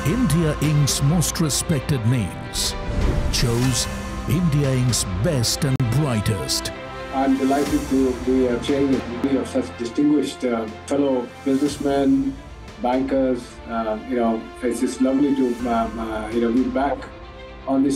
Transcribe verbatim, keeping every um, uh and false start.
India Incorporated's most respected names, chose India Incorporated's best and brightest. I'm delighted to be uh, chairing a committee of such distinguished uh, fellow businessmen, bankers. Uh, you know, it's just lovely to um, uh, you know be back on this